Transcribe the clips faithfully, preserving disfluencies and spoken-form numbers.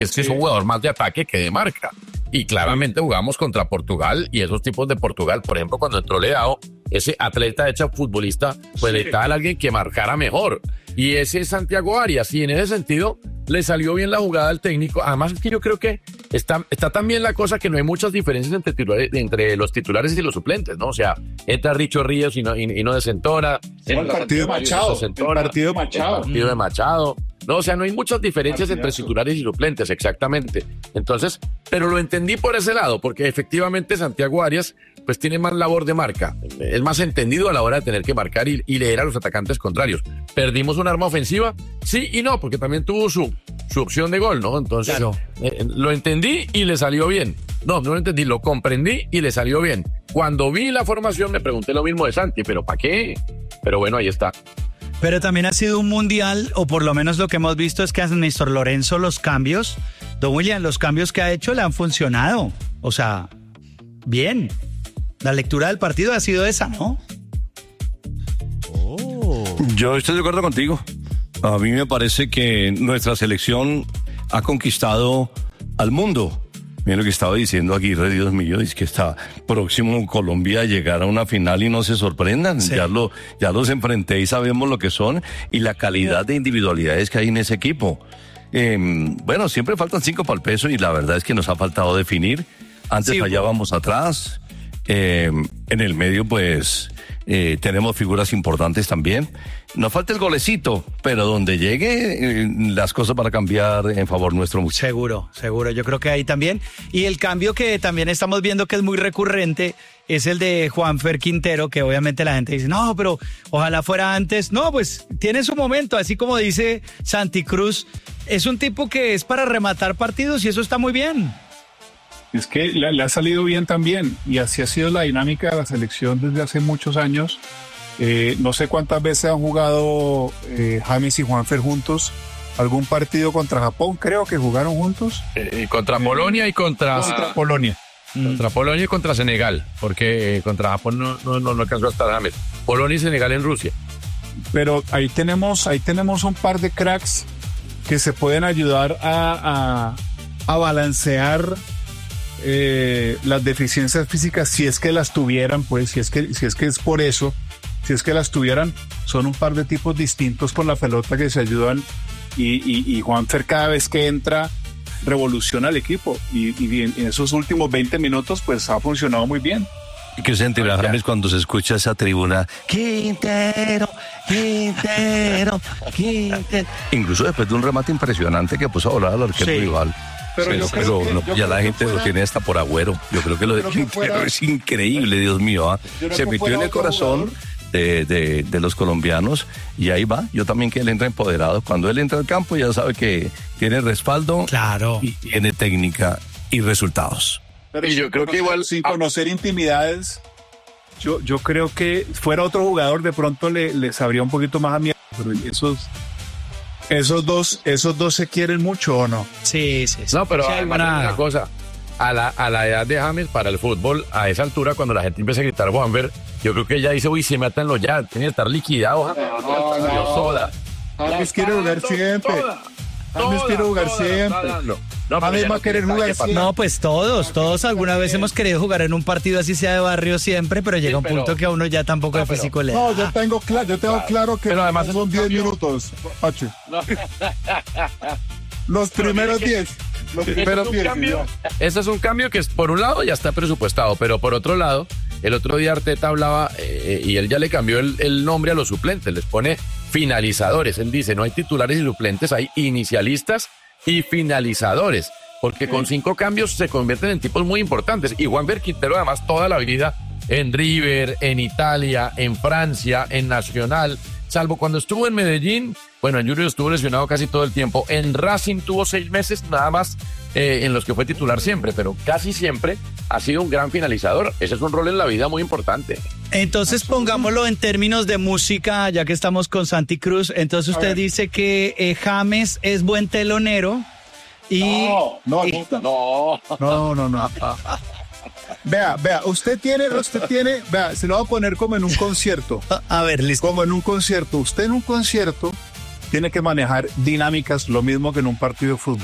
es que sí. es un jugador más de ataque que de marca. Y claramente jugamos contra Portugal y esos tipos de Portugal, por ejemplo, cuando entró Leao, ese atleta hecho futbolista, pues sí. le a alguien que marcara mejor. Y ese es Santiago Arias. Y en ese sentido, le salió bien la jugada al técnico. Además, es que yo creo que está, está también la cosa que no hay muchas diferencias entre, titulares, entre los titulares y los suplentes, ¿no? O sea, entra Richo Ríos y no, y, y no desentona. El partido de Machado. El partido de Machado. El partido de Machado. No, o sea, no hay muchas diferencias entre titulares y suplentes, exactamente. Entonces, pero lo entendí por ese lado, porque efectivamente Santiago Arias, pues tiene más labor de marca. Es más entendido a la hora de tener que marcar y, y leer a los atacantes contrarios. ¿Perdimos un arma ofensiva? Sí y no, porque también tuvo su, su opción de gol, ¿no? Entonces, claro. eh, lo entendí y le salió bien. No, no lo entendí, lo comprendí y le salió bien. Cuando vi la formación me pregunté lo mismo de Santi, ¿pero para qué? Pero bueno, ahí está. Pero también ha sido un mundial, o por lo menos lo que hemos visto es que a Néstor Lorenzo los cambios, don William, los cambios que ha hecho le han funcionado. O sea, bien. La lectura del partido ha sido esa, ¿no? Oh. Yo estoy de acuerdo contigo. A mí me parece que nuestra selección ha conquistado al mundo. Miren lo que estaba diciendo Aguirre, Dios mío, es que está próximo Colombia a llegar a una final y no se sorprendan. Sí. Ya, lo, ya los enfrenté y sabemos lo que son y la calidad de individualidades que hay en ese equipo. Eh, bueno, siempre faltan cinco para el peso y la verdad es que nos ha faltado definir. Antes sí, fallábamos atrás. Eh, en el medio, pues, eh, tenemos figuras importantes también. Nos falta el golecito, pero donde llegue, eh, las cosas van a cambiar en favor nuestro. Seguro, seguro. Yo creo que ahí también. Y el cambio que también estamos viendo que es muy recurrente es el de Juanfer Quintero, que obviamente la gente dice, no, pero ojalá fuera antes. No, pues tiene su momento, así como dice Santi Cruz. Es un tipo que es para rematar partidos y eso está muy bien. Es que le, le ha salido bien también y así ha sido la dinámica de la selección desde hace muchos años. Eh, no sé cuántas veces han jugado eh, James y Juanfer juntos. Algún partido contra Japón, creo que jugaron juntos. Eh, contra Polonia y contra... Contra Polonia. Contra Polonia y contra Senegal, porque eh, contra Japón no, no, no, no alcanzó a estar James. Polonia y Senegal en Rusia. Pero ahí tenemos, ahí tenemos un par de cracks que se pueden ayudar a, a, a balancear eh, las deficiencias físicas, si es que las tuvieran, pues, si es que, si es que es por eso, si es que las tuvieran, son un par de tipos distintos con la pelota que se ayudan y, y, y Juanfer cada vez que entra revoluciona el equipo y, y en esos últimos veinte minutos pues ha funcionado muy bien. ¿Y qué sentirá James cuando se escucha esa tribuna? Quintero, Quintero, Quintero. Incluso después de un remate impresionante que puso a volar al arquero sí. rival. Pero, sí, yo pero creo que, no, yo ya creo la gente fuera, lo tiene hasta por agüero. Yo creo que lo de Quintero fuera, es increíble, Dios mío. ¿eh? Se metió en el corazón de, de, de los colombianos y ahí va. Yo también que él entra empoderado. Cuando él entra al campo ya sabe que tiene respaldo, claro, y tiene técnica y resultados. Pero y yo creo que igual sin conocer intimidades, yo, yo creo que fuera otro jugador de pronto le, le sabría un poquito más a mí. Pero esos, esos dos, esos dos se quieren mucho ¿o no? Sí, sí, sí. No, pero sí, hay una cosa. A la, a la edad de James para el fútbol, a esa altura, cuando la gente empieza a gritar Juanfer, yo creo que ella dice, uy, se mátanlo ya, tiene que estar liquidado. No, no, no, soda. James quiere jugar siempre. James quiere jugar siempre. No, James va a querer jugar siempre. No, pues todos, todos alguna vez hemos querido jugar en un partido así sea de barrio siempre, pero llega sí, pero, un punto que a uno ya tampoco no, de físico le da. No, yo tengo claro, yo tengo claro que pero además son diez minutos, Pache. No. Los primeros diez. Pero un cambio, ese es un cambio que es, por un lado ya está presupuestado, pero por otro lado, el otro día Arteta hablaba eh, y él ya le cambió el, el nombre a los suplentes, les pone finalizadores. Él dice, no hay titulares y suplentes, hay inicialistas y finalizadores, porque con cinco cambios se convierten en tipos muy importantes. Y Juanfer Quintero además toda la vida en River, en Italia, en Francia, en Nacional, salvo cuando estuvo en Medellín. Bueno, en Junior estuvo lesionado casi todo el tiempo. En Racing tuvo seis meses nada más eh, en los que fue titular siempre, pero casi siempre ha sido un gran finalizador. Ese es un rol en la vida muy importante. Entonces pongámoslo en términos de música, ya que estamos con Santi Cruz. Entonces usted dice que eh, James es buen telonero y... No, no, y, no, no, no, no. Vea, vea, usted tiene, usted tiene, vea, se lo va a poner como en un concierto. A ver, listo. Como en un concierto. Usted en un concierto tiene que manejar dinámicas, lo mismo que en un partido de fútbol.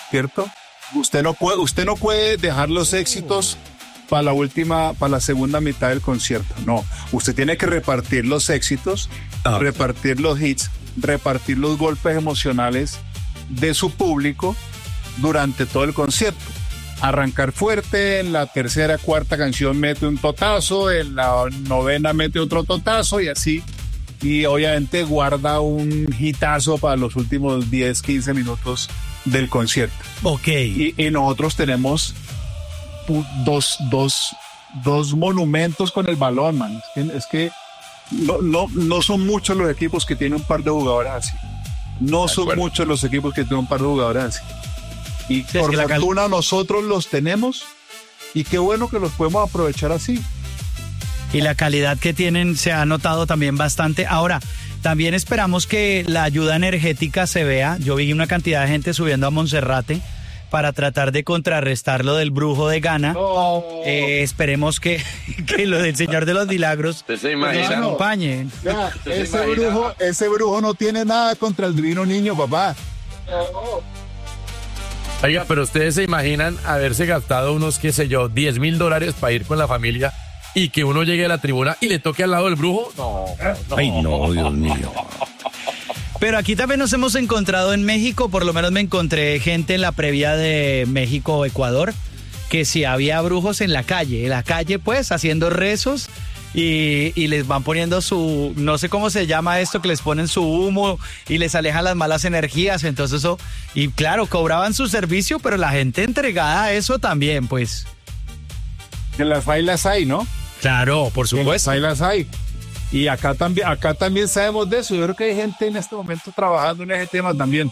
¿cierto? Usted no puede, usted no puede dejar los éxitos para la última, para la segunda mitad del concierto. No, usted tiene que repartir los éxitos, ah. repartir los hits, repartir los golpes emocionales de su público durante todo el concierto. Arrancar fuerte, en la tercera, cuarta canción mete un totazo, en la novena mete otro totazo y así. Y obviamente guarda un hitazo para los últimos diez, quince minutos del concierto. Ok. Y, y nosotros tenemos dos, dos, dos monumentos con el balón, man. Es que, es que no, no, no son muchos los equipos que tienen un par de jugadores así. No son muchos los equipos que tienen un par de jugadores así. Y sí, por fortuna cal... nosotros los tenemos y qué bueno que los podemos aprovechar así. Y la calidad que tienen se ha notado también bastante. Ahora, también esperamos que la ayuda energética se vea. Yo vi una cantidad de gente subiendo a Monserrate para tratar de contrarrestar lo del brujo de Ghana. Oh. Eh, esperemos que, que lo del Señor de los Milagros se imagina, nos acompañe. Ya, ese, brujo, ese brujo no tiene nada contra el divino niño, papá. Oh. Oiga, pero ustedes se imaginan haberse gastado unos, qué sé yo, diez mil dólares para ir con la familia y que uno llegue a la tribuna y le toque al lado del brujo. No, no. Ay, no, Dios mío. Pero aquí también nos hemos encontrado en México, por lo menos me encontré gente en la previa de México-Ecuador, que si había brujos en la calle, en la calle pues haciendo rezos y, y les van poniendo su, no sé cómo se llama esto, que les ponen su humo y les alejan las malas energías, entonces eso, y claro, cobraban su servicio, pero la gente entregada a eso también, pues. En las bailas hay, ¿no? Claro, por supuesto. En las bailas hay. Y acá también, acá también sabemos de eso. Yo creo que hay gente en este momento trabajando en ese tema también.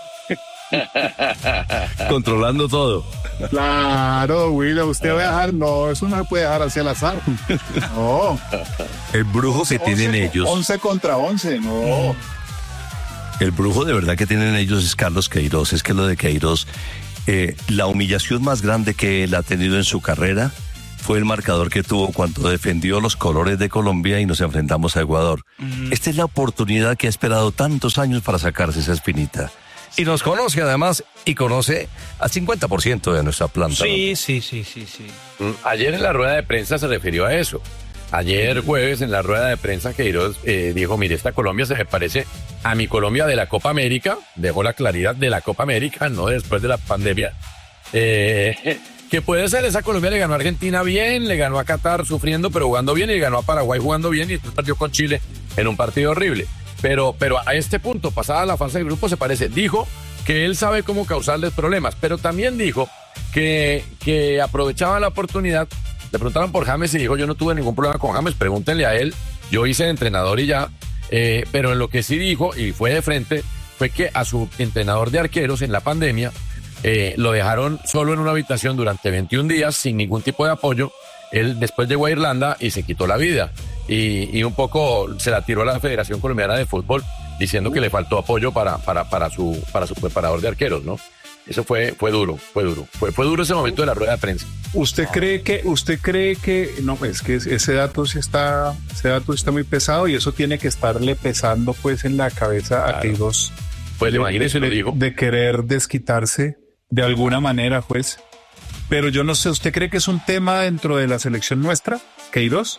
Controlando todo. Claro, William, usted va a dejar, no, eso no se puede dejar así al azar. No. El brujo que tienen ellos. once contra once, no. El brujo de verdad que tienen ellos es Carlos Queiroz. Es que lo de Queiroz, eh, la humillación más grande que él ha tenido en su carrera fue el marcador que tuvo cuando defendió los colores de Colombia y nos enfrentamos a Ecuador. Uh-huh. Esta es la oportunidad que ha esperado tantos años para sacarse esa espinita. Y nos conoce además y conoce al cincuenta por ciento de nuestra planta. Sí, ¿no? sí, sí, sí, sí. Ayer en la rueda de prensa se refirió a eso. Ayer jueves en la rueda de prensa Queiroz eh, dijo, mire, esta Colombia se me parece a mi Colombia de la Copa América. Dejó la claridad de la Copa América, no después de la pandemia. Eh... Que puede ser, esa Colombia le ganó a Argentina bien, le ganó a Qatar sufriendo pero jugando bien y le ganó a Paraguay jugando bien y después perdió con Chile en un partido horrible. Pero, pero a este punto, pasada la fase de grupo, se parece. Dijo que él sabe cómo causarles problemas, pero también dijo que, que aprovechaba la oportunidad. Le preguntaron por James y dijo, yo no tuve ningún problema con James, pregúntenle a él, yo hice de entrenador y ya. Eh, pero en lo que sí dijo, y fue de frente, fue que a su entrenador de arqueros en la pandemia, Eh, lo dejaron solo en una habitación durante veintiún días sin ningún tipo de apoyo. Él después llegó a Irlanda y se quitó la vida y, y un poco se la tiró a la Federación Colombiana de Fútbol diciendo que le faltó apoyo para, para, para, su, para su preparador de arqueros, ¿no? Eso fue, fue duro, fue duro. Fue, fue duro ese momento de la rueda de prensa. ¿Usted cree que, usted cree que, no, es que ese dato sí está, ese dato está muy pesado y eso tiene que estarle pesando pues en la cabeza claro. a Queiroz? Pues imagínese, lo digo. De querer desquitarse de alguna manera, pues. Pero yo no sé, ¿usted cree que es un tema dentro de la selección nuestra, Queiroz?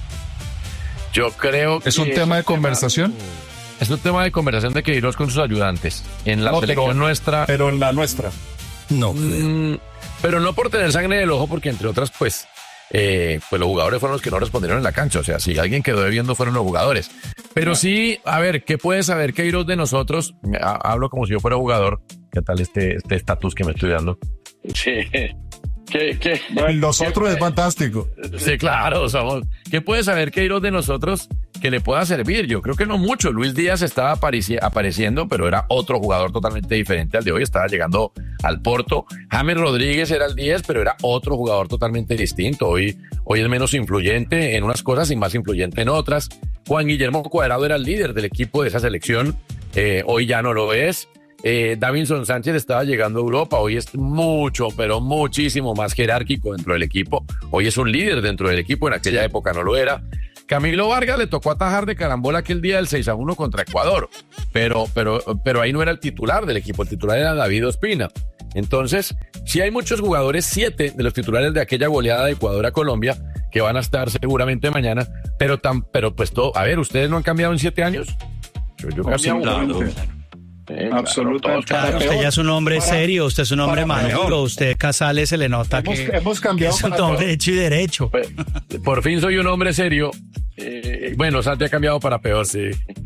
Yo creo que... ¿Es un tema de conversación? Es un tema de conversación de Queiroz con sus ayudantes. En la no, selección pero, nuestra... Pero en la nuestra. No. Mm, pero no por tener sangre en el ojo, porque entre otras, pues... Eh, pues los jugadores fueron los que no respondieron en la cancha. O sea, si alguien quedó debiendo fueron los jugadores. Pero sí, a ver, ¿qué puede saber Queiroz de nosotros? Hablo como si yo fuera jugador. ¿Qué tal este este estatus que me estoy dando? Sí. ¿Qué, qué, el nosotros qué, es fantástico. Sí, claro, somos. ¿Qué puede saber Queiroz de nosotros que le pueda servir? Yo creo que no mucho. Luis Díaz estaba apareci- apareciendo, pero era otro jugador totalmente diferente al de hoy. Estaba llegando al Porto. James Rodríguez era el diez, pero era otro jugador totalmente distinto. Hoy, hoy es menos influyente en unas cosas y más influyente en otras. Juan Guillermo Cuadrado era el líder del equipo de esa selección. Eh, hoy ya no lo es. Eh, Davinson Sánchez estaba llegando a Europa, hoy es mucho, pero muchísimo más jerárquico dentro del equipo, hoy es un líder dentro del equipo, en aquella época no lo era. Camilo Vargas le tocó atajar de carambola aquel día del seis a uno contra Ecuador, pero, pero, pero ahí no era el titular del equipo, el titular era David Ospina. Entonces, sí hay muchos jugadores, siete de los titulares de aquella goleada de Ecuador a Colombia, que van a estar seguramente mañana, pero tan, pero pues todo, a ver, ¿ustedes no han cambiado en siete años? Yo, yo he cambiado. Absolutamente. Eh, Absolutamente. claro, Claro, usted ya es un hombre Para- serio, usted es un hombre para maduro, mejor. usted Casales se le nota Hemos- que hemos cambiado es un para hombre todo. hecho y derecho. pues, por fin soy un hombre serio. Eh, bueno, Santi ha cambiado para peor, sí.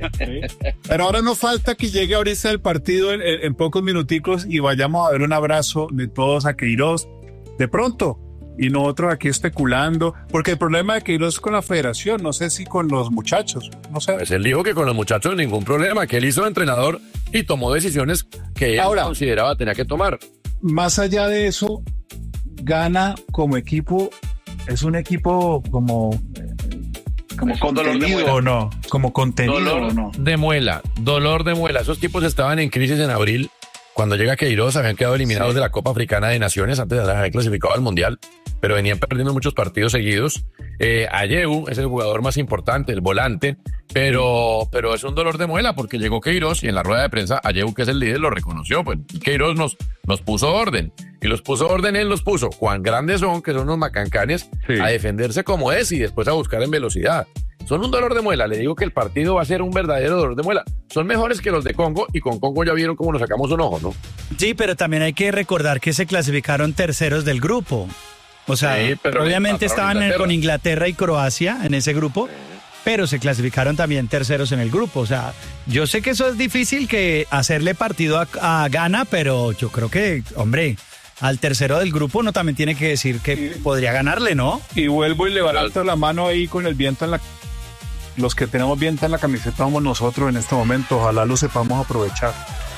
Pero ahora nos falta que llegue ahorita el partido en, en- en pocos minuticos y vayamos a ver un abrazo de todos a Queiroz de pronto. Y nosotros aquí especulando, porque el problema de Queiroz es con la federación, no sé si con los muchachos, no sé. Pues él dijo que con los muchachos ningún problema, que él hizo de entrenador y tomó decisiones que él Ahora- consideraba tenía que tomar. Más allá de eso, Gana como equipo, es un equipo como, como Es un dolor de contenido muela. o no, como contenido Dolor o no. de muela, dolor de muela. Esos tipos estaban en crisis en abril. Cuando llega Queiroz, habían quedado eliminados Sí. de la Copa Africana de Naciones antes de haber clasificado al Mundial, pero venían perdiendo muchos partidos seguidos. Eh, Ayew es el jugador más importante, el volante, pero, pero es un dolor de muela porque llegó Queiroz y en la rueda de prensa Ayew, que es el líder, lo reconoció. Pues Queiroz nos, nos puso orden y los puso orden, él los puso. Cuán grandes son, que son unos macancanes, Sí. a defenderse como es y después a buscar en velocidad. Son un dolor de muela. Le digo que el partido va a ser un verdadero dolor de muela. Son mejores que los de Congo y con Congo ya vieron cómo nos sacamos un ojo, ¿no? Sí, pero también hay que recordar que se clasificaron terceros del grupo. O sea, Sí, pero obviamente le estaban empataron en- Inglaterra. con Inglaterra y Croacia en ese grupo, pero se clasificaron también terceros en el grupo. O sea, yo sé que eso es difícil que hacerle partido a, a Ghana, pero yo creo que, hombre, al tercero del grupo uno también tiene que decir que podría ganarle, ¿no? Y vuelvo y le levanto la mano ahí con el viento en la... Los que tenemos viento en la camiseta somos nosotros en este momento. Ojalá lo sepamos aprovechar.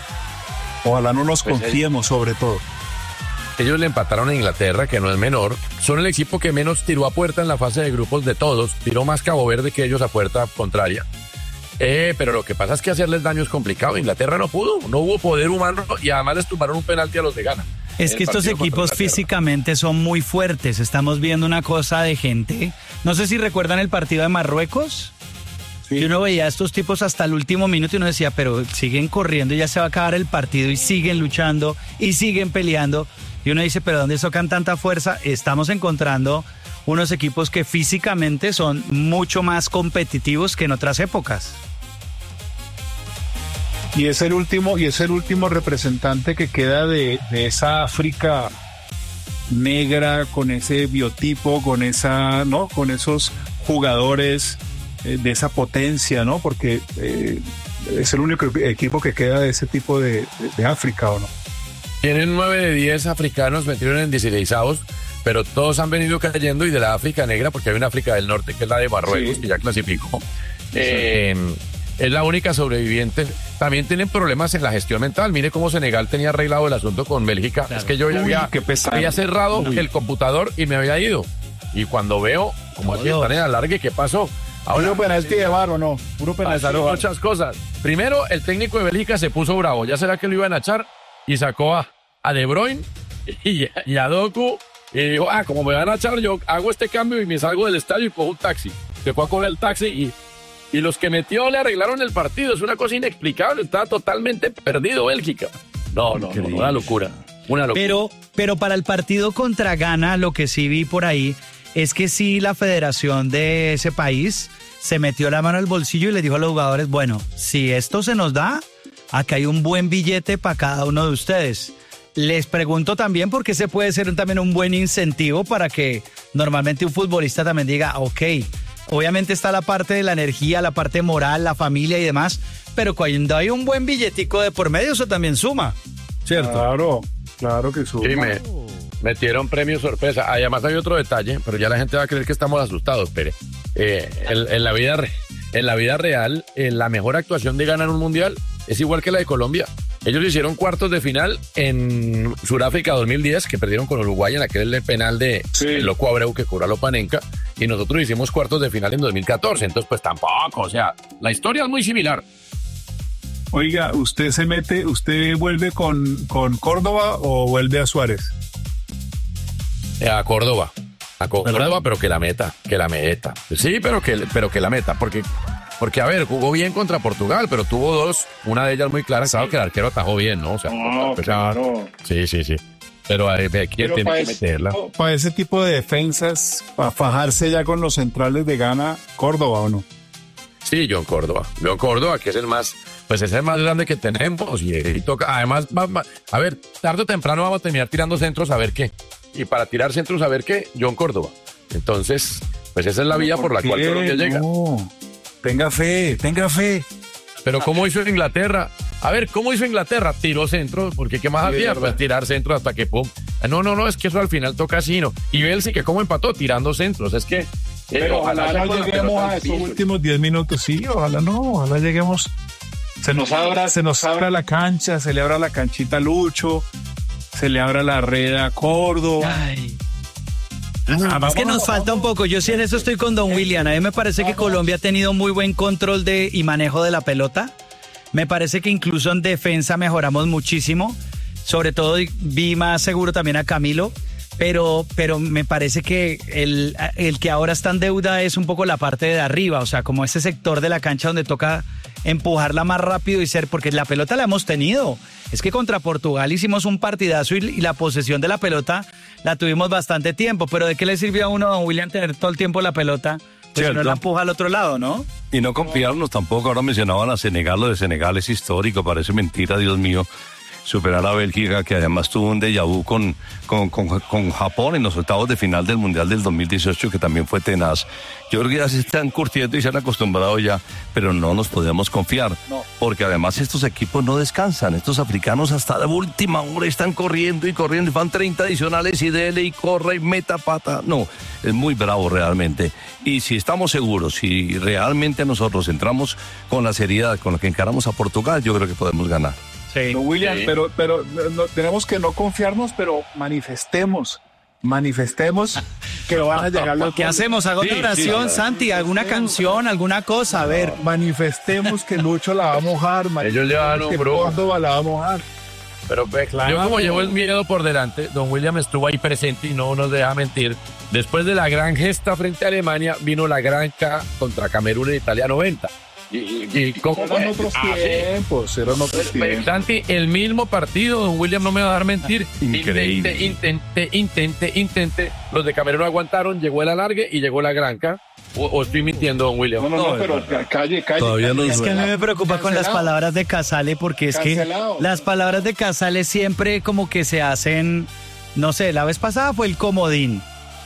Ojalá no nos Pues, confiemos sobre todo. Ellos le empataron a Inglaterra, que no es menor. Son el equipo que menos tiró a puerta en la fase de grupos de todos. Tiró más Cabo Verde que ellos a puerta contraria. Eh, pero lo que pasa es que hacerles daño es complicado. Inglaterra no pudo, no hubo poder humano y además les tumbaron un penalti a los de Ghana. Es El que estos partido contra equipos Inglaterra. físicamente son muy fuertes. Estamos viendo una cosa de gente. No sé si recuerdan el partido de Marruecos. Y uno veía a estos tipos hasta el último minuto y uno decía, pero siguen corriendo y ya se va a acabar el partido y siguen luchando y siguen peleando. Y uno dice, pero ¿dónde sacan tanta fuerza? Estamos encontrando unos equipos que físicamente son mucho más competitivos que en otras épocas. Y es el último, y es el último representante que queda de, de esa África negra, con ese biotipo, con esa, ¿no? Con esos jugadores eh, de esa potencia, ¿no? Porque eh, es el único equipo que queda de ese tipo de, de, de África, ¿o no? Tienen nueve de diez africanos, metieron en dieciseisavos, pero todos han venido cayendo y de la África negra, porque hay una África del Norte que es la de Marruecos, Sí. que ya clasificó. Eh, es la única sobreviviente. También tienen problemas en la gestión mental. Mire cómo Senegal tenía arreglado el asunto con Bélgica. Claro. Es que yo ya Uy, había, qué pesado. había cerrado Uy. el computador y me había ido. Y cuando veo, como aquí Dios. están en alargue, ¿qué pasó? Ahora Puro penalti de VAR, ¿o no? Puro penalti de pasaron VAR. muchas cosas. Primero, el técnico de Bélgica se puso bravo. ¿Ya será que lo iban a echar? Y sacó a, a De Bruyne y, y a Doku. Y dijo, ah, como me van a echar, yo hago este cambio y me salgo del estadio y cojo un taxi. Se fue a coger el taxi y, y los que metió le arreglaron el partido. Es una cosa inexplicable. Estaba totalmente perdido Bélgica. No, no, no, una locura. Una locura. Pero, pero para el partido contra Ghana, lo que sí vi por ahí es que sí la federación de ese país se metió la mano al bolsillo y le dijo a los jugadores, bueno, si esto se nos da, acá hay un buen billete para cada uno de ustedes. Les pregunto también porque ese puede ser un- también un buen incentivo para que normalmente un futbolista también diga, ok, obviamente está la parte de la energía, la parte moral, la familia y demás, pero cuando hay un buen billetico de por medio, eso también suma, ¿cierto? Claro, claro que suma. Sí, me metieron premio sorpresa. Además hay otro detalle, pero ya la gente va a creer que estamos asustados, pero eh, en, en la vida re- en la vida real, eh, la mejor actuación de ganar un mundial es igual que la de Colombia. Ellos hicieron cuartos de final en Sudáfrica dos mil diez, que perdieron con Uruguay en aquel penal de Sí. el Loco Abreu que cobró a Lopanenka, y nosotros hicimos cuartos de final en dos mil catorce. Entonces, pues tampoco, o sea, la historia es muy similar. Oiga, ¿usted se mete, usted vuelve con, con Córdoba o vuelve a Suárez? Eh, A Córdoba. A Co- ¿Verdad? Córdoba, pero que la meta, que la meta. Sí, pero que, pero que la meta, porque Porque, a ver, jugó bien contra Portugal, pero tuvo dos, una de ellas muy clara, sí. Claro que el arquero atajó bien, ¿no? O sea, no, claro. Sí, sí, sí. Pero hay que tiene que meterla. Para ese tipo de defensas, para fajarse ya con los centrales de Ghana, Córdoba, ¿o no? Sí, John Córdoba. John Córdoba, que es el más, pues es el más grande que tenemos. Y, y toca, además, va, va, a ver, tarde o temprano vamos a terminar tirando centros a ver qué. Y para tirar centros a ver qué, John Córdoba. Entonces, pues esa es la vía por la cual Colombia llega. No. Tenga fe, tenga fe. Pero ¿cómo hizo Inglaterra? A ver, ¿cómo hizo Inglaterra? Tiró centros, porque ¿qué más hacía? Pues tirar centros hasta que pum. No, no, no, es que eso al final toca así, ¿no? Y Bélgica, ¿cómo empató? Tirando centros, es que... Pero eh, ojalá, ojalá no lleguemos a esos últimos diez minutos, sí, ojalá no, ojalá lleguemos... Se nos abra, se nos abra la cancha, se le abra la canchita a Lucho, se le abra la red a Córdoba. Ay. Además que nos falta un poco, yo sí en eso estoy con Don William, a mí me parece que Colombia ha tenido muy buen control de y manejo de la pelota, me parece que incluso en defensa mejoramos muchísimo, sobre todo vi más seguro también a Camilo, pero, pero me parece que el, el que ahora está en deuda es un poco la parte de arriba, o sea, como ese sector de la cancha donde toca empujarla más rápido y ser, porque la pelota la hemos tenido. Es que contra Portugal hicimos un partidazo y, y la posesión de la pelota la tuvimos bastante tiempo, pero ¿de qué le sirvió a uno, don William, tener todo el tiempo la pelota? Pues si no la empuja al otro lado, ¿no? Y no confiarnos tampoco, ahora mencionaban a Senegal, lo de Senegal es histórico, parece mentira, Dios mío. Superar a Bélgica, que además tuvo un déjà vu con, con, con, con Japón en los octavos de final del Mundial del dos mil dieciocho, que también fue tenaz. Yo creo que ya se están curtiendo y se han acostumbrado ya, pero no nos podemos confiar, no. Porque además estos equipos no descansan, estos africanos hasta la última hora están corriendo y corriendo, y van treinta adicionales y dele y corre y meta pata. No, es muy bravo realmente. Y si estamos seguros, si realmente nosotros entramos con la seriedad con la que encaramos a Portugal, yo creo que podemos ganar. Sí. No, William, sí. pero, pero no, tenemos que no confiarnos, pero manifestemos, manifestemos que van a llegar los... ¿Qué hacemos? ¿Hago sí, una oración, sí, Santi? ¿Alguna canción? ¿Alguna cosa? A ver. No, manifestemos que Lucho la va a mojar. Ellos llevan un grupo. Córdoba la va a mojar. Pero claro, yo como llevo el miedo por delante, don William estuvo ahí presente y no nos deja mentir. Después de la gran gesta frente a Alemania, vino la gran K contra Camerún en Italia noventa. Y, y, y ¿cómo eran fue? otros ah, tiempos, sí. eran otros tiempos. Santi, el mismo partido, don William no me va a dejar mentir. Increíble. Intente, intente, intente. Los de Camerún aguantaron, llegó el alargue y llegó la granca. O, o estoy mintiendo, don William. No, no, no, no pero calle, calle. Todavía no es calle. que a mí me preocupa Cancelado. Con las palabras de Casale, porque es Cancelado. que las palabras de Casale siempre como que se hacen, no sé, la vez pasada fue el comodín.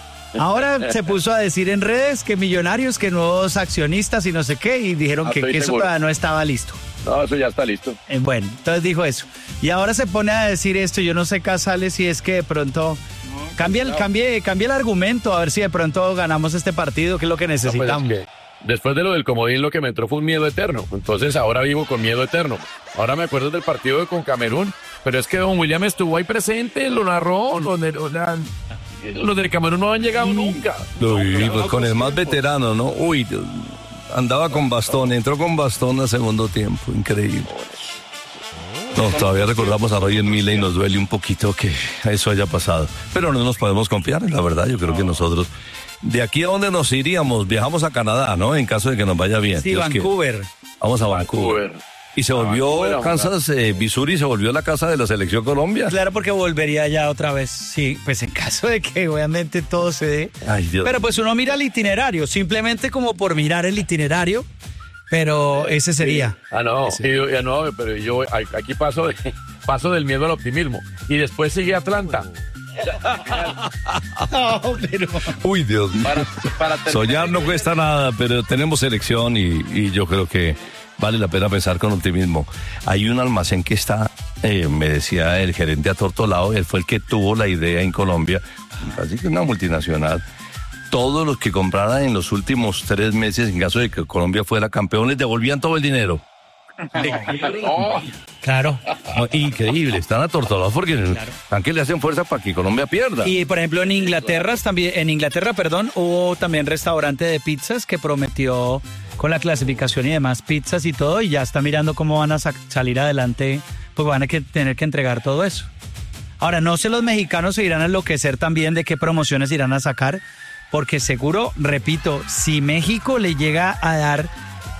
Ahora se puso a decir en redes que millonarios, que nuevos accionistas y no sé qué, y dijeron ah, que, que eso todavía no estaba listo. No, eso ya está listo. Eh, bueno, entonces dijo eso. Y ahora se pone a decir esto, yo no sé, Casales, si es que de pronto no, cambia, el, cambie, cambie el argumento, a ver si de pronto ganamos este partido, que es lo que necesitamos. No, pues es que después de lo del comodín, lo que me entró fue un miedo eterno. Entonces ahora vivo con miedo eterno. Ahora me acuerdo del partido de con Camerún, pero es que don William estuvo ahí presente, lo narró, lo, lo, lo Los del Camerún no han llegado sí. nunca. Uy, pues con el más veterano, ¿no? Uy, andaba con bastón, entró con bastón al segundo tiempo, increíble. No, todavía recordamos a Roger Milla y nos duele un poquito que eso haya pasado. Pero no nos podemos confiar, la verdad, yo creo que nosotros... De aquí a donde nos iríamos, viajamos a Canadá, ¿no? En caso de que nos vaya bien. Sí, Dios Vancouver. Que... Vamos a Vancouver. Vancouver. Y se volvió, ah, bueno, Kansas, eh, Missouri se volvió la casa de la selección Colombia. Claro, porque volvería ya otra vez. Sí, pues en caso de que obviamente todo se dé. Ay, Dios. Pero pues uno mira el itinerario, simplemente como por mirar el itinerario, pero ese sería. Sí. Ah, no, sí, ya no, pero yo aquí paso, de, paso del miedo al optimismo. Y después sigue Atlanta. No, pero... Uy, Dios mío. Para, para Soñar no cuesta nada, pero tenemos selección y, y yo creo que vale la pena pensar con optimismo. Hay un almacén que está, eh, me decía el gerente atortolado, él fue el que tuvo la idea en Colombia, así que una multinacional. Todos los que compraran en los últimos tres meses, en caso de que Colombia fuera campeón, les devolvían todo el dinero. Oh, claro. No, increíble, están atortolados porque claro. Aunque le hacen fuerza para que Colombia pierda. Y por ejemplo en Inglaterra también, en Inglaterra, perdón, hubo también restaurante de pizzas que prometió con la clasificación y demás pizzas y todo, y ya está mirando cómo van a sa- salir adelante, pues van a que tener que entregar todo eso. Ahora, no sé, los mexicanos se irán a enloquecer también de qué promociones irán a sacar, porque seguro, repito, si México le llega a dar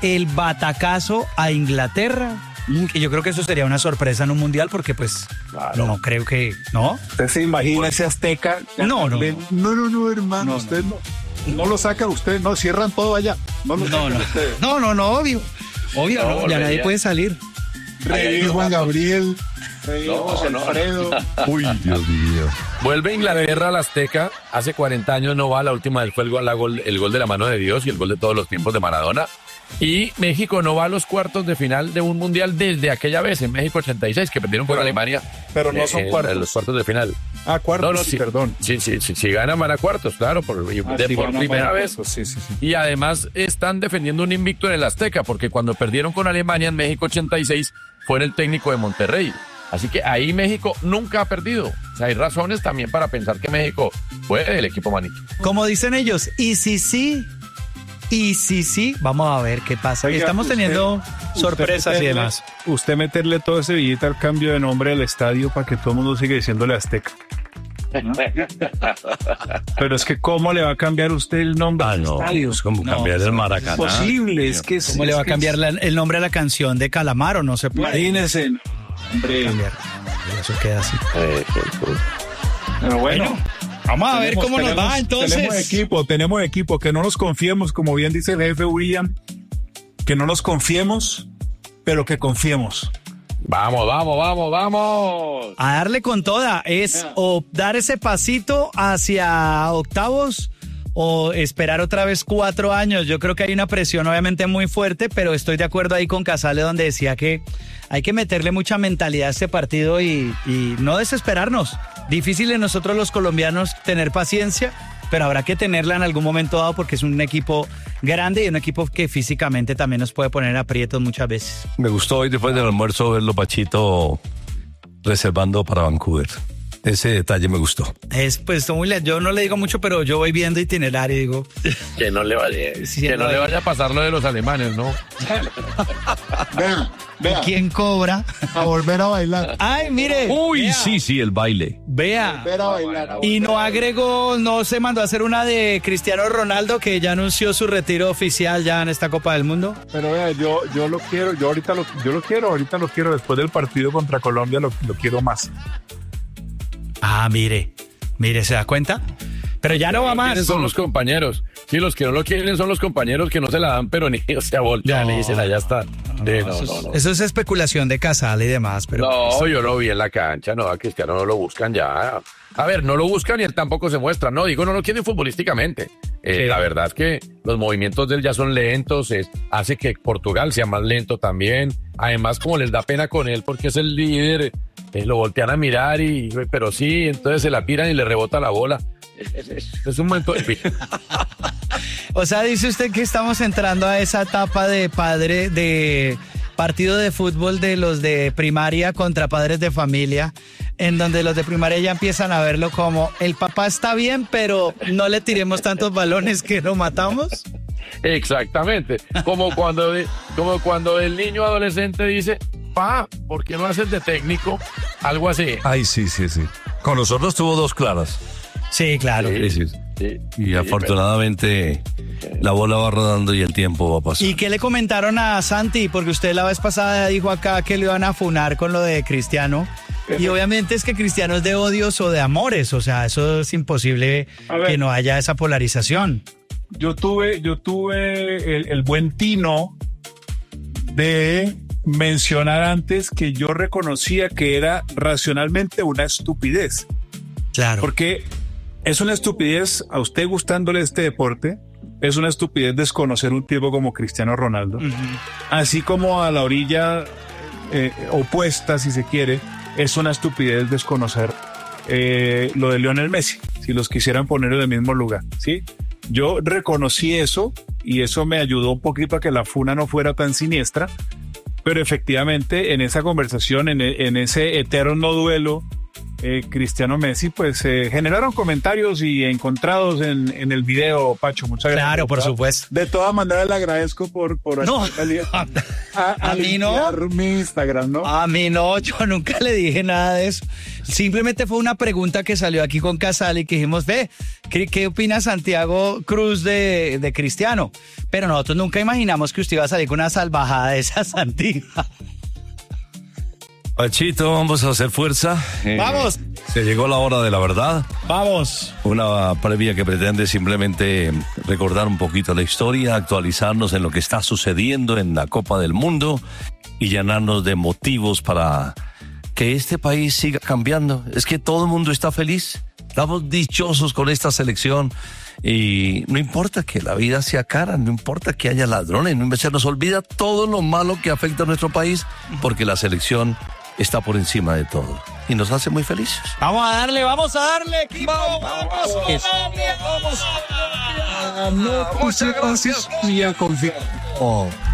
el batacazo a Inglaterra. Que yo creo que eso sería una sorpresa en un mundial porque pues claro. no creo que, ¿no? ¿Usted se imagina ese Azteca? No, no. No, no, no, hermano, no, usted no. No lo sacan ustedes, no, cierran todo allá. No, lo no, no. no, no, no, obvio. Obvio, no, no, ya nadie puede salir. Rey Juan Gabriel, Rey no, José no. Alfredo. Uy, Dios mío. Vuelve Inglaterra al Azteca. Hace cuarenta años no va. La última vez fue el gol, la gol, el gol de la mano de Dios y el gol de todos los tiempos de Maradona. Y México no va a los cuartos de final de un mundial desde aquella vez, en México ochenta y seis, que perdieron con Alemania. Pero no son eh, cuartos. En los cuartos de final. Ah, cuartos, no, no, sí, sí, perdón. Sí, sí, sí, si ganan van a cuartos, claro, por, ah, de, sí, por primera vez. Cuartos, sí, sí, sí. Y además están defendiendo un invicto en el Azteca, porque cuando perdieron con Alemania en México ochenta y seis, fue en el técnico de Monterrey. Así que ahí México nunca ha perdido. O sea, hay razones también para pensar que México fue el equipo maniquí. Como dicen ellos, y si sí, y si sí, vamos a ver qué pasa. Oiga, Estamos usted, teniendo sorpresas meterle, y demás. Usted meterle todo ese billete al cambio de nombre del estadio para que todo el mundo siga diciéndole Azteca. ¿No? Pero es que ¿cómo le va a cambiar usted el nombre Ah, al no, estadio? es como No, cambiar el Maracaná. Es posible, es que... ¿Cómo es le va a que cambiar es- la- el nombre a la canción de Calamaro? No se puede Imagínese, hombre. cambiar. No, no, eso queda así. Eh, Pero bueno, Vamos a ver tenemos- cómo nos tenemos- va entonces. Tenemos equipo, tenemos equipo, que no nos confiemos, como bien dice el jefe William, que no nos confiemos, pero que confiemos. Vamos, vamos, vamos, vamos. A darle con toda. Es o dar ese pasito hacia octavos o esperar otra vez cuatro años. Yo creo que hay una presión obviamente muy fuerte, pero estoy de acuerdo ahí con Casale donde decía que hay que meterle mucha mentalidad a este partido y, y no desesperarnos. Difícil de nosotros los colombianos tener paciencia, pero habrá que tenerla en algún momento dado porque es un equipo grande y un equipo que físicamente también nos puede poner aprietos muchas veces. Me gustó hoy después del almuerzo verlo Pachito reservando para Vancouver. Ese detalle me gustó. Es pues muy le- yo no le digo mucho, pero yo voy viendo itinerario y digo, Que no le vaya, Sí, que no no le hay- vaya a pasar lo de los alemanes, ¿no? Vea, vea, ¿quién cobra? a volver a bailar. Ay, mire. Uy, vea, sí, sí, el baile. Vea. Volver a bailar. Y no agregó, no se mandó a hacer una de Cristiano Ronaldo que ya anunció su retiro oficial ya en esta Copa del Mundo. Pero vea, yo, yo lo quiero, yo ahorita lo, yo lo quiero, ahorita lo quiero, después del partido contra Colombia lo, lo quiero más. Ah, mire, mire, ¿se da cuenta? Pero ya no va más. ¿Quiénes son los compañeros? Sí, los que no lo quieren son los compañeros que no se la dan, pero ni se voltean y dicen, allá está. Sí, no, eso, no, es, no. eso es especulación de Casale y demás, pero No, yo lo vi en la cancha, no, a Cristiano no lo buscan ya. A ver, no lo buscan y él tampoco se muestra, no, digo, no lo quieren futbolísticamente. Eh, Sí. La verdad es que los movimientos de él ya son lentos, es- hace que Portugal sea más lento también. Además, como les da pena con él porque es el líder, eh, lo voltean a mirar y, pero sí, entonces se la tiran y le rebota la bola. Es, es- es un momento difícil. O sea, dice usted que estamos entrando a esa etapa de padre, de partido de fútbol de los de primaria contra padres de familia, en donde los de primaria ya empiezan a verlo como el papá está bien, pero no le tiremos tantos balones que lo matamos. Exactamente. Como cuando, como cuando el niño adolescente dice, pa, ¿por qué no haces de técnico? Algo así. Ay, sí, sí, sí. Con nosotros tuvo dos claras. Sí, claro. Sí, sí. Sí, Y sí, afortunadamente la bola va rodando y el tiempo va pasando. ¿Y qué le comentaron a Santi? Porque usted la vez pasada dijo acá que lo iban a funar con lo de Cristiano. Y obviamente es que Cristiano es de odios o de amores. O sea, eso es imposible A ver. que no haya esa polarización. Yo tuve, yo tuve el, el buen tino de mencionar antes que yo reconocía que era racionalmente una estupidez. Claro. Porque es una estupidez a usted gustándole este deporte, es una estupidez desconocer un tipo como Cristiano Ronaldo. Ujú. Así como a la orilla eh, opuesta, si se quiere, es una estupidez desconocer eh, lo de Lionel Messi, si los quisieran poner en el mismo lugar, ¿sí? Yo reconocí eso y eso me ayudó un poquito a que la funa no fuera tan siniestra, pero efectivamente en esa conversación, en, en ese eterno duelo eh, Cristiano Messi, pues eh, generaron comentarios y encontrados en, en el video, Pacho. Muchas gracias. Claro, por supuesto. De todas maneras le agradezco por, por no, a, a, a mí no. mi Instagram, ¿no? A mí no, yo nunca le dije nada de eso. Simplemente fue una pregunta que salió aquí con Casal y que dijimos, ve, ¿qué, qué opina Santiago Cruz de, de Cristiano? Pero nosotros nunca imaginamos que usted iba a salir con una salvajada de esa Santiago. Pachito, vamos a hacer fuerza. Eh, ¡Vamos! Se llegó la hora de la verdad. ¡Vamos! Una previa que pretende simplemente recordar un poquito la historia, actualizarnos en lo que está sucediendo en la Copa del Mundo y llenarnos de motivos para que este país siga cambiando. Es que todo el mundo está feliz. Estamos dichosos con esta selección. Y no importa que la vida sea cara, no importa que haya ladrones, no se nos olvida todo lo malo que afecta a nuestro país, porque la selección está por encima de todo y nos hace muy felices. Vamos a darle, vamos a darle, equipo. Vamos, vamos, vamos. Muchas gracias y a confiar.